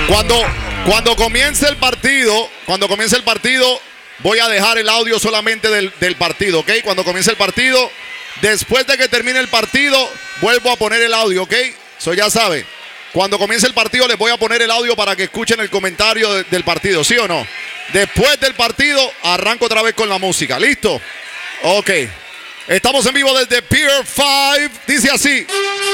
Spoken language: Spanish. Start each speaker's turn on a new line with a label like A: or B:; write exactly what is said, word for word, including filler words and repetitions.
A: Cuando, cuando comience el partido, cuando comience el partido, voy a dejar el audio solamente del, del partido, ¿ok? Cuando comience el partido, después de que termine el partido, vuelvo a poner el audio, ¿ok? Eso ya sabe. Cuando comience el partido, les voy a poner el audio para que escuchen el comentario de, del partido, ¿sí o no? Después del partido, arranco otra vez con la música. ¿Listo? Ok. Estamos en vivo desde Pier cinco. Dice así.